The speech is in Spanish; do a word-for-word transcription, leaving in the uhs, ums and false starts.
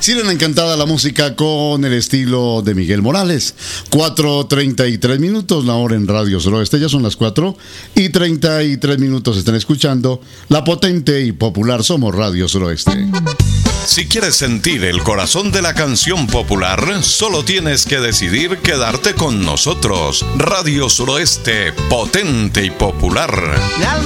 Sirena encantada la música con el estilo de Miguel Morales. cuatro treinta y tres minutos, la hora en Radio Suroeste. Ya son las cuatro y treinta y tres minutos. Están escuchando la potente y popular Somos Radio Suroeste. Si quieres sentir el corazón de la canción popular, solo tienes que decidir quedarte con nosotros. Radio Suroeste, potente y popular.